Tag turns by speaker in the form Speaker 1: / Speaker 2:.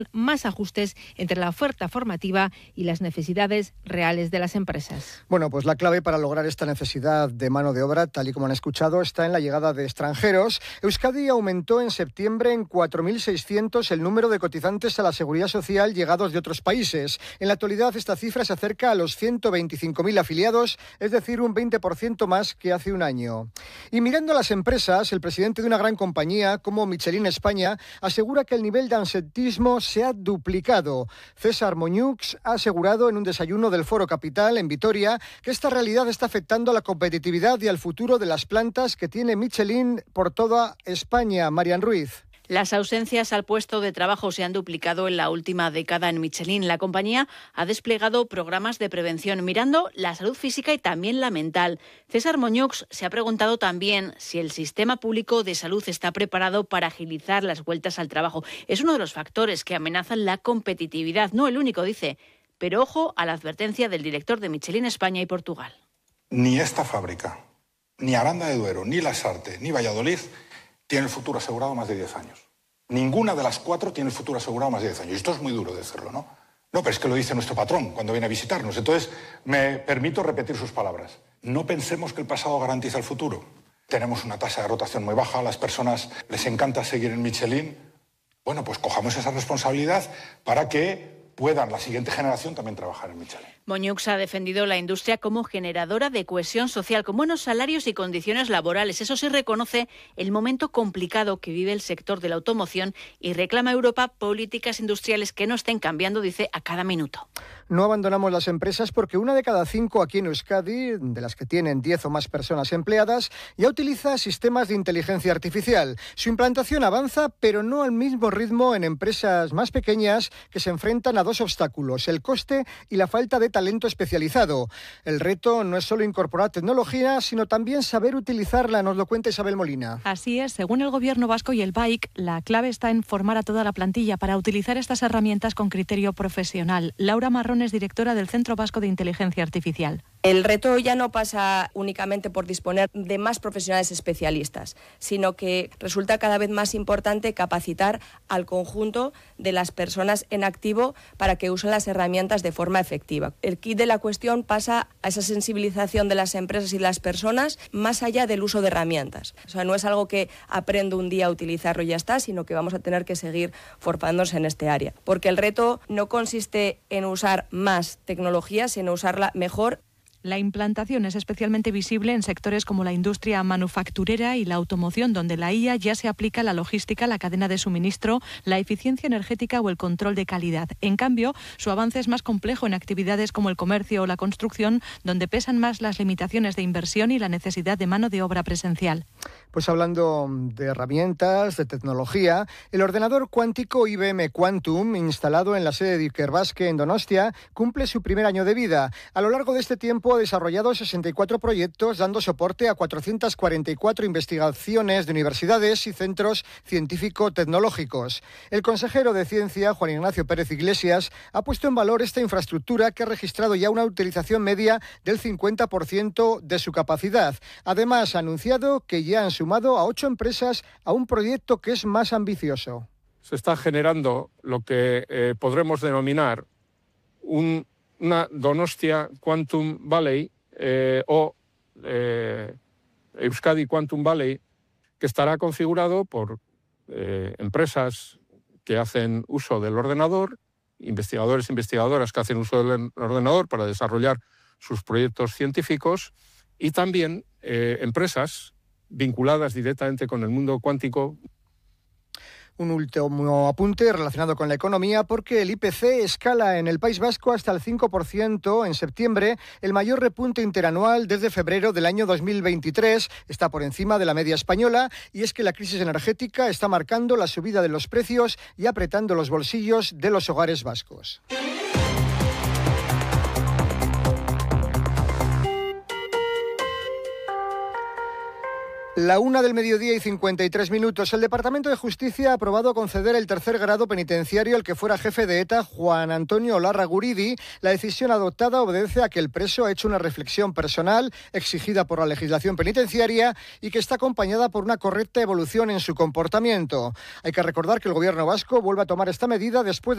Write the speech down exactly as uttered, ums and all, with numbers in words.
Speaker 1: más ajustes entre la oferta formativa y las necesidades reales de las empresas.
Speaker 2: Bueno, pues la clave para lograr esta necesidad de mano de obra, tal y como han escuchado, está en la llegada de extranjeros. Euskadi aumentó en septiembre en cuatro mil seiscientos el número de cotizantes a la Seguridad Social llegados de otros países. En la actualidad esta cifra se acerca a los ciento veinticinco mil afiliados, es decir, un veinte por ciento más que hace un año. Y mirando a las empresas, el presidente de una gran compañía como Michelin España asegura que el nivel de absentismo se ha duplicado. César Moñux ha asegurado en un desayuno del Foro Capital en Vitoria que esta realidad está afectando a la competitividad y al futuro de las plantas que tiene Michelin por toda España. Marian Ruiz.
Speaker 3: Las ausencias al puesto de trabajo se han duplicado en la última década en Michelin. La compañía ha desplegado programas de prevención mirando la salud física y también la mental. César Moñux se ha preguntado también si el sistema público de salud está preparado para agilizar las vueltas al trabajo. Es uno de los factores que amenazan la competitividad. No el único, dice. Pero ojo a la advertencia del director de Michelin España y Portugal.
Speaker 4: Ni esta fábrica, ni Aranda de Duero, ni Lasarte, ni Valladolid tiene el futuro asegurado más de diez años. Ninguna de las cuatro tiene el futuro asegurado más de diez años. Y esto es muy duro decirlo, ¿no? No, pero es que lo dice nuestro patrón cuando viene a visitarnos. Entonces, me permito repetir sus palabras. No pensemos que el pasado garantiza el futuro. Tenemos una tasa de rotación muy baja, a las personas les encanta seguir en Michelin. Bueno, pues cojamos esa responsabilidad para que puedan la siguiente generación también trabajar en Michelin.
Speaker 3: Moñux ha defendido la industria como generadora de cohesión social, con buenos salarios y condiciones laborales. Eso sí, reconoce el momento complicado que vive el sector de la automoción y reclama a Europa políticas industriales que no estén cambiando, dice, a cada minuto.
Speaker 2: No abandonamos las empresas porque una de cada cinco aquí en Euskadi, de las que tienen diez o más personas empleadas, ya utiliza sistemas de inteligencia artificial. Su implantación avanza, pero no al mismo ritmo en empresas más pequeñas que se enfrentan a dos obstáculos: el coste y la falta de talento especializado. El reto no es solo incorporar tecnología, sino también saber utilizarla, nos lo cuenta Isabel Molina.
Speaker 5: Así es, según el Gobierno vasco y el B A I C, la clave está en formar a toda la plantilla para utilizar estas herramientas con criterio profesional. Laura Marrón es directora del Centro Vasco de Inteligencia Artificial.
Speaker 6: El reto ya no pasa únicamente por disponer de más profesionales especialistas, sino que resulta cada vez más importante capacitar al conjunto de las personas en activo para que usen las herramientas de forma efectiva. El kit de la cuestión pasa a esa sensibilización de las empresas y las personas más allá del uso de herramientas. O sea, no es algo que aprendo un día a utilizarlo y ya está, sino que vamos a tener que seguir formándose en este área. Porque el reto no consiste en usar más tecnología, sino usarla mejor.
Speaker 5: La implantación es especialmente visible en sectores como la industria manufacturera y la automoción, donde la I A ya se aplica a la logística, la cadena de suministro, la eficiencia energética o el control de calidad. En cambio, su avance es más complejo en actividades como el comercio o la construcción, donde pesan más las limitaciones de inversión y la necesidad de mano de obra presencial.
Speaker 2: Pues hablando de herramientas, de tecnología, el ordenador cuántico I B M Quantum, instalado en la sede de Ikerbasque en Donostia, cumple su primer año de vida. A lo largo de este tiempo ha desarrollado sesenta y cuatro proyectos, dando soporte a cuatrocientas cuarenta y cuatro investigaciones de universidades y centros científico-tecnológicos. El consejero de Ciencia, Juan Ignacio Pérez Iglesias, ha puesto en valor esta infraestructura que ha registrado ya una utilización media del cincuenta por ciento de su capacidad. Además, ha anunciado que ya han sumado a ocho empresas a un proyecto que es más ambicioso.
Speaker 7: Se está generando lo que eh, podremos denominar un una Donostia Quantum Valley eh, o eh, Euskadi Quantum Valley, que estará configurado por eh, empresas que hacen uso del ordenador, investigadores e investigadoras que hacen uso del ordenador para desarrollar sus proyectos científicos y también eh, empresas vinculadas directamente con el mundo cuántico.
Speaker 2: Un último apunte relacionado con la economía, porque el I P C escala en el País Vasco hasta el cinco por ciento en septiembre, el mayor repunte interanual desde febrero del año dos mil veintitrés. Está por encima de la media española, y es que la crisis energética está marcando la subida de los precios y apretando los bolsillos de los hogares vascos. La una del mediodía y cincuenta y tres minutos. El Departamento de Justicia ha aprobado conceder el tercer grado penitenciario al que fuera jefe de ETA, Juan Antonio Larraguridi. La decisión adoptada obedece a que el preso ha hecho una reflexión personal exigida por la legislación penitenciaria y que está acompañada por una correcta evolución en su comportamiento. Hay que recordar que el Gobierno vasco vuelve a tomar esta medida después de